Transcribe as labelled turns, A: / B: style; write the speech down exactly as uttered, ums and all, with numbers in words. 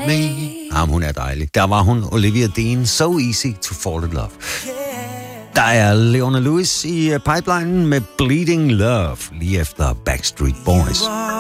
A: me. Jamen, hun er dejlig. Der var hun, Olivia Dean, So Easy to Fall in Love. Der er Leona Lewis i pipelinen med Bleeding Love, lige efter Backstreet Boys.